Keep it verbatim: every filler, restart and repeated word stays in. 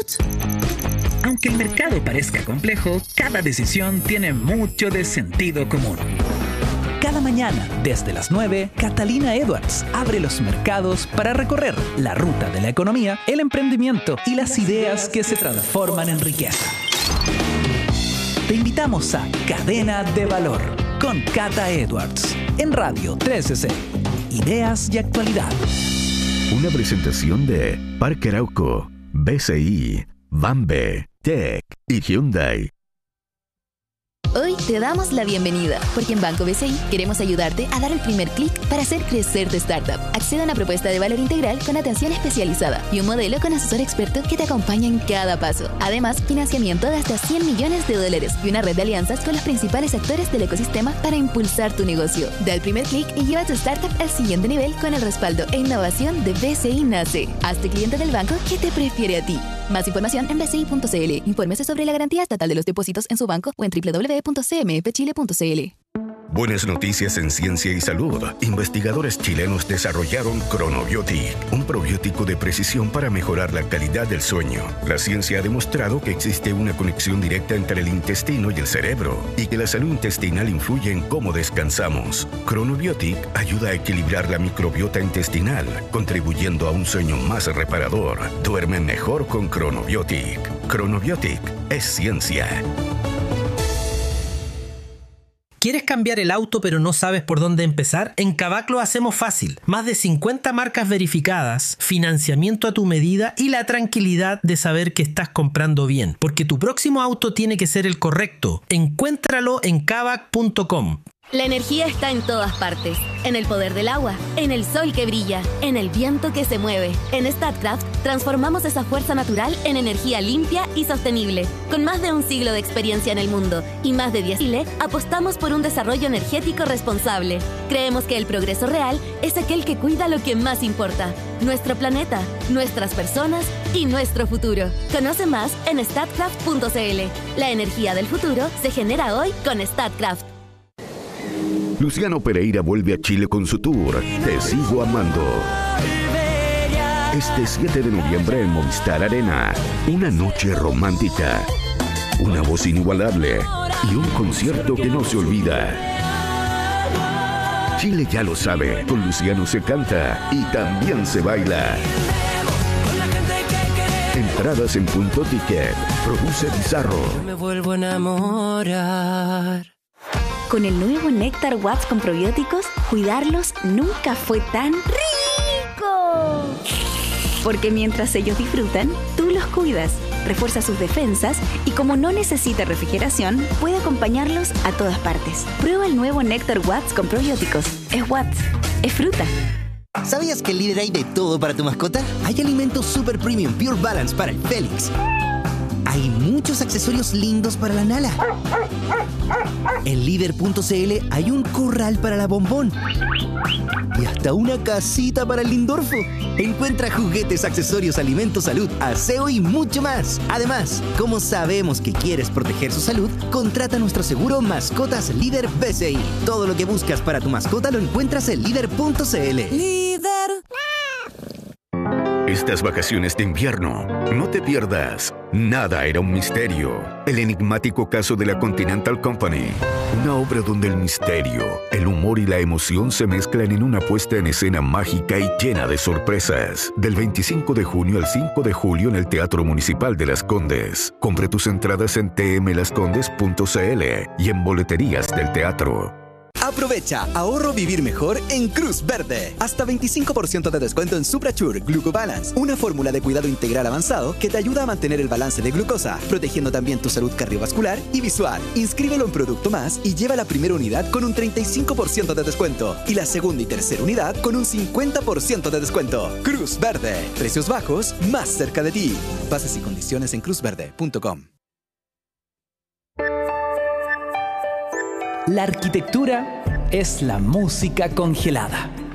Foods. Aunque el mercado parezca complejo, cada decisión tiene mucho de sentido común. Cada mañana, desde las nueve, Catalina Edwards abre los mercados para recorrer la ruta de la economía, el emprendimiento y las ideas que se transforman en riqueza. Te invitamos a Cadena de Valor con Cata Edwards en Radio trece C. Ideas y actualidad. Una presentación de Parque Arauco, B C I, Bambe, Tech y Hyundai. Hoy te damos la bienvenida, porque en Banco B C I queremos ayudarte a dar el primer clic para hacer crecer tu startup. Accede a una propuesta de valor integral con atención especializada y un modelo con asesor experto que te acompaña en cada paso. Además, financiamiento de hasta cien millones de dólares y una red de alianzas con los principales actores del ecosistema para impulsar tu negocio. Da el primer clic y lleva tu startup al siguiente nivel con el respaldo e innovación de B C I Nace. Hazte cliente del banco que te prefiere a ti. Más información en b c i punto c l. Infórmese sobre la garantía estatal de los depósitos en su banco o en w w w punto c m f chile punto c l. Buenas noticias en ciencia y salud. Investigadores chilenos desarrollaron Chronobiotic, un probiótico de precisión para mejorar la calidad del sueño. La ciencia ha demostrado que existe una conexión directa entre el intestino y el cerebro y que la salud intestinal influye en cómo descansamos. Chronobiotic ayuda a equilibrar la microbiota intestinal, contribuyendo a un sueño más reparador. Duerme mejor con Chronobiotic. Chronobiotic es ciencia. ¿Quieres cambiar el auto pero no sabes por dónde empezar? En Kavak lo hacemos fácil. Más de cincuenta marcas verificadas, financiamiento a tu medida y la tranquilidad de saber que estás comprando bien. Porque tu próximo auto tiene que ser el correcto. Encuéntralo en kavak punto com. La energía está en todas partes, en el poder del agua, en el sol que brilla, en el viento que se mueve. En Statkraft transformamos esa fuerza natural en energía limpia y sostenible. Con más de un siglo de experiencia en el mundo y más de diez años, apostamos por un desarrollo energético responsable. Creemos que el progreso real es aquel que cuida lo que más importa: nuestro planeta, nuestras personas y nuestro futuro. Conoce más en statkraft punto c l. La energía del futuro se genera hoy con Statkraft. Luciano Pereira vuelve a Chile con su tour Te Sigo Amando. Este siete de noviembre en Movistar Arena. Una noche romántica, una voz inigualable y un concierto que no se olvida. Chile ya lo sabe, con Luciano se canta y también se baila. Entradas en Punto Ticket. Produce Bizarro. Me vuelvo a enamorar. Con el nuevo Néctar Watts con probióticos, cuidarlos nunca fue tan rico. Porque mientras ellos disfrutan, tú los cuidas, refuerza sus defensas y como no necesita refrigeración, puede acompañarlos a todas partes. Prueba el nuevo Néctar Watts con probióticos. Es Watts, es fruta. ¿Sabías que en Líder hay de todo para tu mascota? Hay alimentos Super Premium Pure Balance para el Félix. Hay muchos accesorios lindos para la Nala. En líder punto c l hay un corral para la Bombón. Y hasta una casita para el Lindorfo. Encuentra juguetes, accesorios, alimentos, salud, aseo y mucho más. Además, como sabemos que quieres proteger su salud, contrata nuestro seguro Mascotas Líder B C I. Todo lo que buscas para tu mascota lo encuentras en líder punto c l. Líder. Estas vacaciones de invierno, no te pierdas Nada era un misterio. El enigmático caso de la Continental Company. Una obra donde el misterio, el humor y la emoción se mezclan en una puesta en escena mágica y llena de sorpresas. Del veinticinco de junio al cinco de julio en el Teatro Municipal de Las Condes. Compre tus entradas en t m las condes punto c l y en boleterías del teatro. Aprovecha ahorro vivir mejor en Cruz Verde. Hasta veinticinco por ciento de descuento en Suprachur Glucobalance, una fórmula de cuidado integral avanzado que te ayuda a mantener el balance de glucosa, protegiendo también tu salud cardiovascular y visual. Inscríbelo en Producto Más y lleva la primera unidad con un treinta y cinco por ciento de descuento y la segunda y tercera unidad con un cincuenta por ciento de descuento. Cruz Verde. Precios bajos más cerca de ti. Bases y condiciones en cruz verde punto com. La arquitectura es la música congelada.